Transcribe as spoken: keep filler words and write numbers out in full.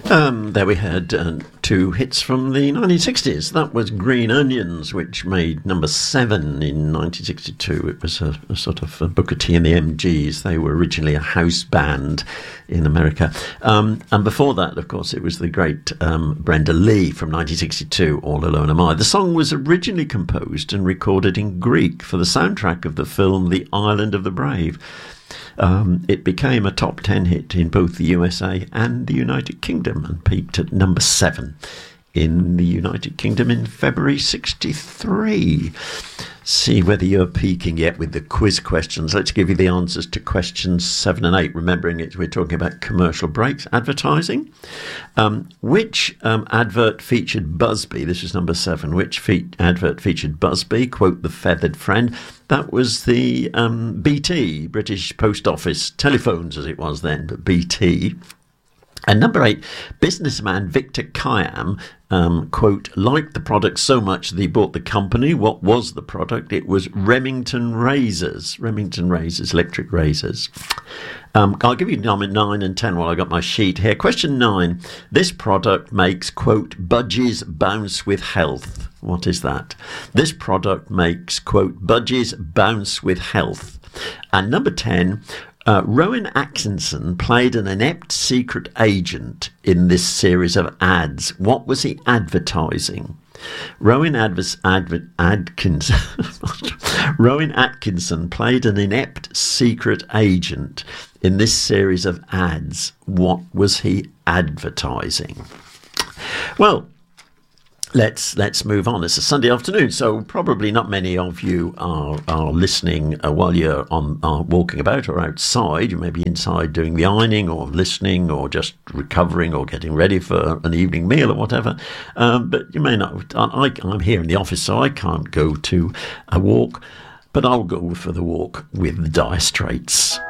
Um, there we had uh, two hits from the nineteen sixties. That was Green Onions, which made number seven in nineteen sixty-two. It was a, a sort of a Booker T and the M Gs. They were originally a house band in America. Um, and before that, of course, it was the great um, Brenda Lee from nineteen sixty-two, All Alone Am I. The song was originally composed and recorded in Greek for the soundtrack of the film The Island of the Brave. Um, it became a top ten hit in both the U S A and the United Kingdom and peaked at number seven in the United Kingdom in February sixty-three. See whether you're peaking yet with the quiz questions. Let's give you the answers to questions seven and eight. Remembering it, we're talking about commercial breaks, advertising. Um, which um, advert featured Busby? This is number seven. Which fe- advert featured Busby? Quote the feathered friend. That was the um, B T, British Post Office telephones as it was then, but B T. And number eight, businessman Victor Kiam, um, quote, liked the product so much that he bought the company. What was the product? It was Remington razors. Remington razors, electric razors. Um, I'll give you number nine and ten while I got my sheet here. Question nine, this product makes, quote, budgies bounce with health. What is that? This product makes, quote, budgies bounce with health. And number ten, Uh, Rowan Atkinson played an inept secret agent in this series of ads. What was he advertising? Rowan Advers- Adver- Adkins- Rowan Atkinson played an inept secret agent in this series of ads. What was he advertising? Well, Let's let's move on. It's a Sunday afternoon, so probably not many of you are are listening uh, while you're on are walking about or outside. You may be inside doing the ironing or listening or just recovering or getting ready for an evening meal or whatever. Um, but you may not. I, I'm here in the office, so I can't go to a walk, but I'll go for the walk with the Dire Straits.